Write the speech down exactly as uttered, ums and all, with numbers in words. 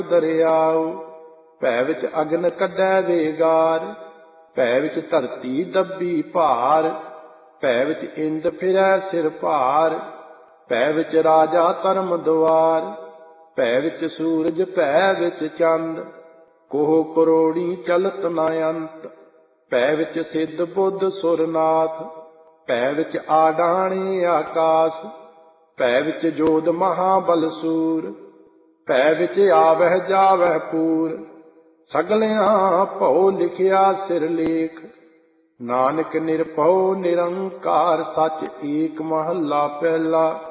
ਦਰਿਆਉ। ਭੈ ਵਿੱਚ ਅਗਨ ਕੱਢੈ ਵੇਗਾਰ, ਭੈ ਵਿੱਚ ਧਰਤੀ ਦੱਬੀ ਭਾਰ। ਭੈ ਵਿੱਚ ਇੰਦ ਫਿਰੈ ਸਿਰ ਭਾਰ, ਭੈ ਵਿੱਚ ਰਾਜਾ ਧਰਮ ਦੁਆਰ। ਭੈ ਵਿੱਚ ਸੂਰਜ ਭੈ ਵਿੱਚ ਚੰਦ, ਕੋਹ ਕਰੋੜੀ ਚਲਤ ਨ ਅੰਤ। ਭੈ ਵਿੱਚ ਸਿੱਧ ਬੁੱਧ ਸੁਰਨਾਥ, ਭੈ ਵਿੱਚ ਆਡਾਣੇ ਆਕਾਸ। ਭੈ ਵਿੱਚ ਜੋਧ ਮਹਾਬਲ ਸੂਰ, ਭੈ ਵਿੱਚ ਆਵਹਿ ਜਾਵਹਿ ਪੂਰ। ਸਗਲਿਆਂ ਭਉ ਲਿਖਿਆ ਸਿਰ ਲੇਖ, ਨਾਨਕ ਨਿਰਭਉ ਨਿਰੰਕਾਰ। ਸੱਚ ਏਕ ਮਹੱਲਾ ਪਹਿਲਾ।